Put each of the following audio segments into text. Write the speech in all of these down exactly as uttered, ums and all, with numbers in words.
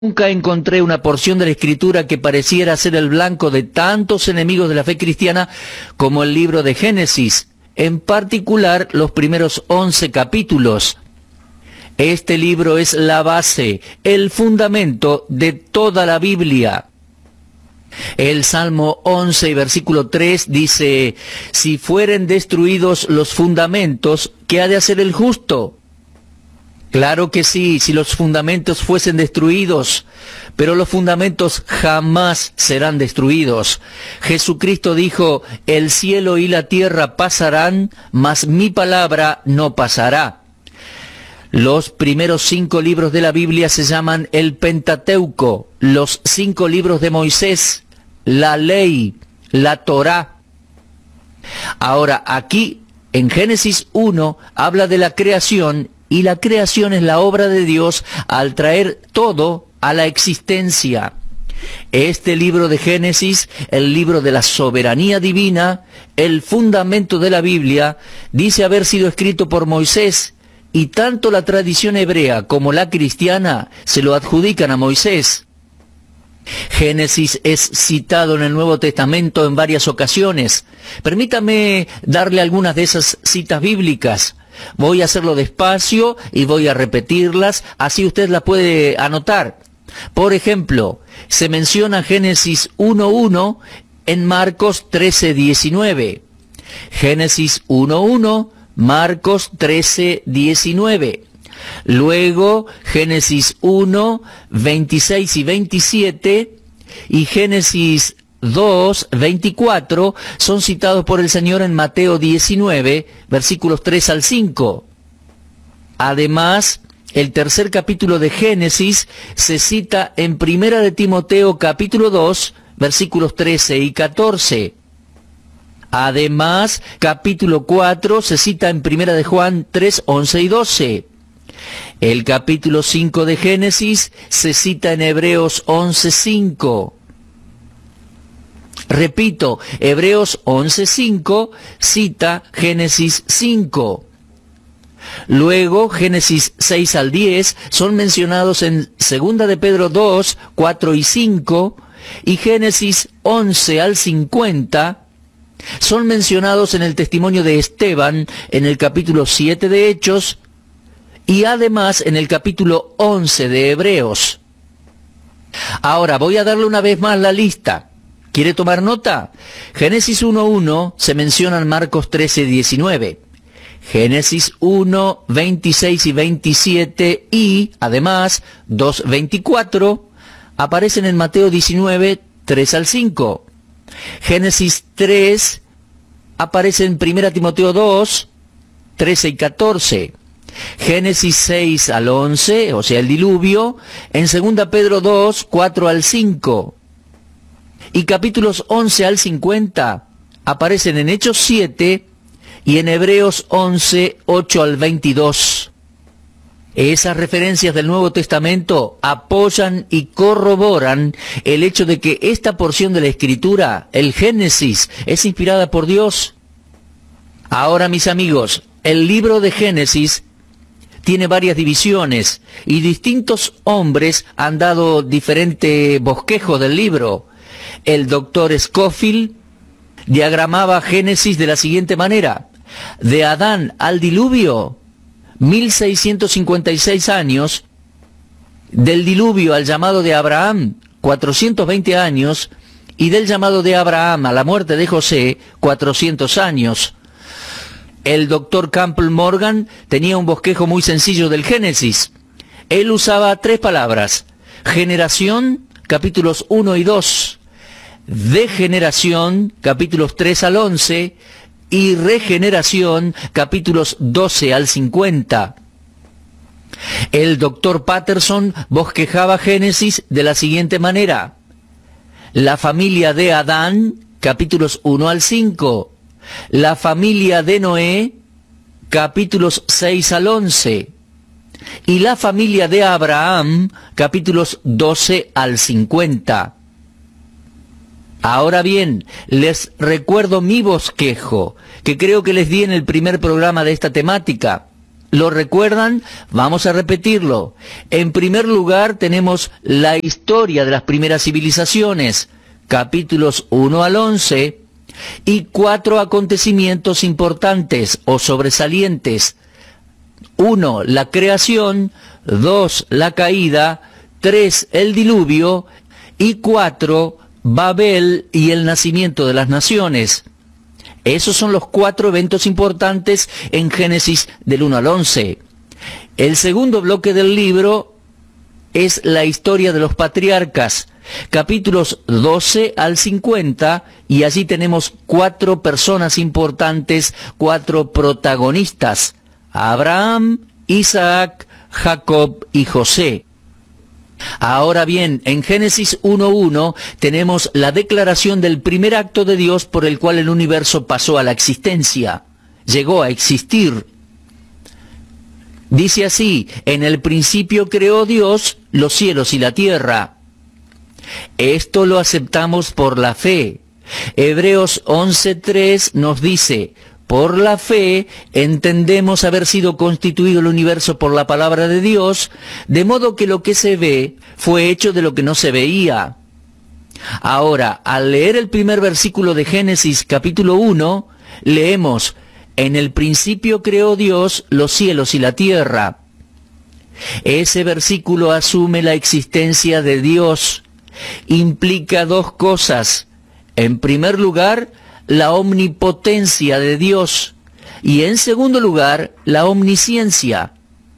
Nunca encontré una porción de la Escritura que pareciera ser el blanco de tantos enemigos de la fe cristiana como el libro de Génesis, en particular los primeros once capítulos. Este libro es la base, el fundamento de toda la Biblia. El Salmo once, versículo tres dice: si fueren destruidos los fundamentos, ¿qué ha de hacer el justo? Claro que sí, si los fundamentos fuesen destruidos, pero los fundamentos jamás serán destruidos. Jesucristo dijo: el cielo y la tierra pasarán, mas mi palabra no pasará. Los primeros cinco libros de la Biblia se llaman el Pentateuco, los cinco libros de Moisés, la ley, la Torá. Ahora, aquí, en Génesis uno, habla de la creación, y la creación es la obra de Dios al traer todo a la existencia. Este libro de Génesis, el libro de la soberanía divina, el fundamento de la Biblia, dice haber sido escrito por Moisés, y tanto la tradición hebrea como la cristiana se lo adjudican a Moisés. Génesis es citado en el Nuevo Testamento en varias ocasiones. Permítame darle algunas de esas citas bíblicas. Voy a hacerlo despacio y voy a repetirlas, así usted las puede anotar. Por ejemplo, se menciona Génesis uno uno en Marcos trece diecinueve. Génesis uno uno, Marcos trece diecinueve. Luego, Génesis uno, veintiséis y veintisiete, y Génesis dos, veinticuatro, son citados por el Señor en Mateo diecinueve, versículos tres al cinco. Además, el tercer capítulo de Génesis se cita en Primera de Timoteo capítulo dos, versículos trece y catorce. Además, capítulo cuatro se cita en Primera de Juan tres, once y doce. El capítulo cinco de Génesis se cita en Hebreos once, cinco. Repito, Hebreos once, cinco cita Génesis cinco. Luego, Génesis seis al diez son mencionados en Segunda de Pedro dos, cuatro y cinco, y Génesis once al cincuenta son mencionados en el testimonio de Esteban en el capítulo siete de Hechos, y además en el capítulo once de Hebreos. Ahora, voy a darle una vez más la lista. ¿Quiere tomar nota? Génesis uno uno se menciona en Marcos trece diecinueve. Génesis uno, veintiséis y veintisiete y, además, dos veinticuatro aparecen en Mateo diecinueve, tres al cinco. Génesis tres aparece en Primera Timoteo dos, trece y catorce. Génesis seis al once, o sea, el diluvio, en Segunda Pedro dos, cuatro al cinco. Y capítulos once al cincuenta aparecen en Hechos siete y en Hebreos once, ocho al veintidós. Esas referencias del Nuevo Testamento apoyan y corroboran el hecho de que esta porción de la Escritura, el Génesis, es inspirada por Dios. Ahora, mis amigos, el libro de Génesis tiene varias divisiones y distintos hombres han dado diferente bosquejo del libro. El doctor Scofield diagramaba Génesis de la siguiente manera: de Adán al diluvio, mil seiscientos cincuenta y seis años; del diluvio al llamado de Abraham, cuatrocientos veinte años; y del llamado de Abraham a la muerte de José, cuatrocientos años. El doctor Campbell Morgan tenía un bosquejo muy sencillo del Génesis. Él usaba tres palabras: generación, capítulos uno y dos; degeneración, capítulos tres al once, y regeneración, capítulos doce al cincuenta. El doctor Patterson bosquejaba Génesis de la siguiente manera: la familia de Adán, capítulos uno al cinco; la familia de Noé, capítulos seis al once; y la familia de Abraham, capítulos doce al cincuenta. Ahora bien, les recuerdo mi bosquejo, que creo que les di en el primer programa de esta temática. ¿Lo recuerdan? Vamos a repetirlo. En primer lugar tenemos la historia de las primeras civilizaciones, capítulos uno al once, y cuatro acontecimientos importantes o sobresalientes. Uno, la creación; dos, la caída; tres, el diluvio; y cuatro, Babel y el nacimiento de las naciones. Esos son los cuatro eventos importantes en Génesis del uno al once. El segundo bloque del libro es la historia de los patriarcas, capítulos doce al cincuenta, y allí tenemos cuatro personas importantes, cuatro protagonistas: Abraham, Isaac, Jacob y José. Ahora bien, en Génesis uno uno tenemos la declaración del primer acto de Dios por el cual el universo pasó a la existencia, llegó a existir. Dice así: en el principio creó Dios los cielos y la tierra. Esto lo aceptamos por la fe. Hebreos once tres nos dice: por la fe entendemos haber sido constituido el universo por la palabra de Dios, de modo que lo que se ve fue hecho de lo que no se veía. Ahora, al leer el primer versículo de Génesis capítulo uno, leemos: en el principio creó Dios los cielos y la tierra. Ese versículo asume la existencia de Dios. Implica dos cosas. En primer lugar, la omnipotencia de Dios, y en segundo lugar, la omnisciencia.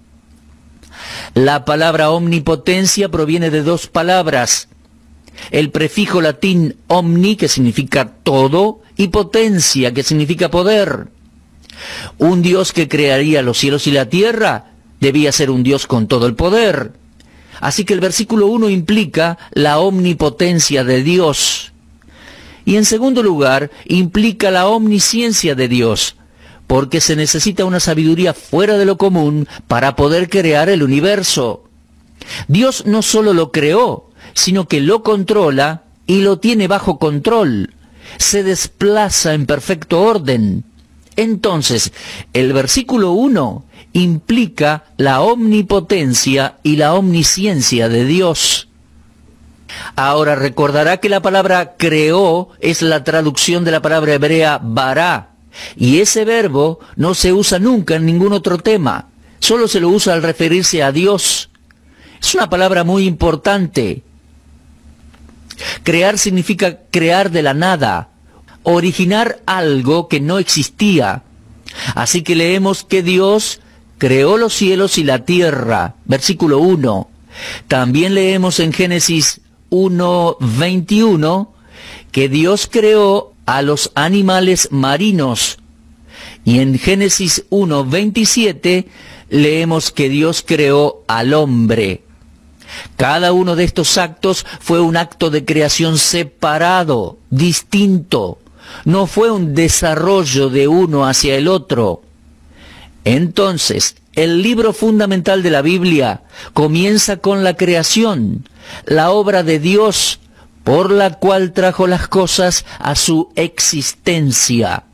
La palabra omnipotencia proviene de dos palabras: el prefijo latín omni, que significa todo, y potencia, que significa poder. Un Dios que crearía los cielos y la tierra debía ser un Dios con todo el poder. Así que el versículo uno implica la omnipotencia de Dios. Y en segundo lugar, implica la omnisciencia de Dios, porque se necesita una sabiduría fuera de lo común para poder crear el universo. Dios no solo lo creó, sino que lo controla y lo tiene bajo control. Se desplaza en perfecto orden. Entonces, el versículo uno implica la omnipotencia y la omnisciencia de Dios. Ahora, recordará que la palabra creó es la traducción de la palabra hebrea bará, y ese verbo no se usa nunca en ningún otro tema, solo se lo usa al referirse a Dios. Es una palabra muy importante. Crear significa crear de la nada, originar algo que no existía. Así que leemos que Dios creó los cielos y la tierra, versículo uno. También leemos en Génesis uno veintiuno que Dios creó a los animales marinos, y en Génesis uno veintisiete leemos que Dios creó al hombre. Cada uno de estos actos fue un acto de creación separado, distinto. No fue un desarrollo de uno hacia el otro. Entonces, el libro fundamental de la Biblia comienza con la creación, la obra de Dios, por la cual trajo las cosas a su existencia.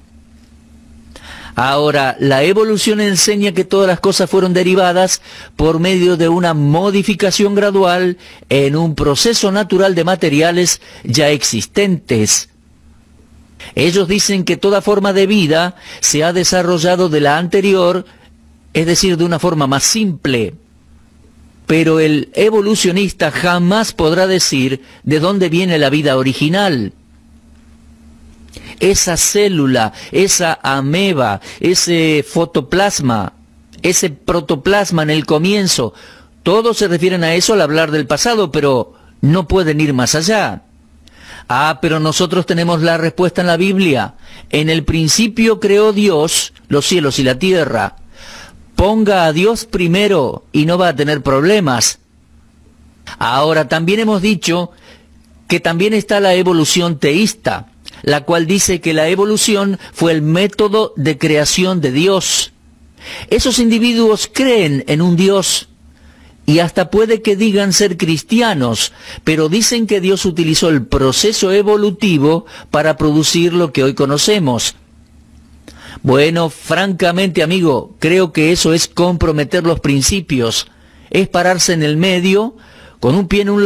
Ahora, la evolución enseña que todas las cosas fueron derivadas por medio de una modificación gradual en un proceso natural de materiales ya existentes. Ellos dicen que toda forma de vida se ha desarrollado de la anterior, es decir, de una forma más simple. Pero el evolucionista jamás podrá decir de dónde viene la vida original. Esa célula, esa ameba, ese fotoplasma, ese protoplasma en el comienzo, todos se refieren a eso al hablar del pasado, pero no pueden ir más allá. Ah, pero nosotros tenemos la respuesta en la Biblia. En el principio creó Dios los cielos y la tierra. Ponga a Dios primero y no va a tener problemas. Ahora, también hemos dicho que también está la evolución teísta, la cual dice que la evolución fue el método de creación de Dios. Esos individuos creen en un Dios y hasta puede que digan ser cristianos, pero dicen que Dios utilizó el proceso evolutivo para producir lo que hoy conocemos. Bueno, francamente, amigo, creo que eso es comprometer los principios, es pararse en el medio, con un pie en un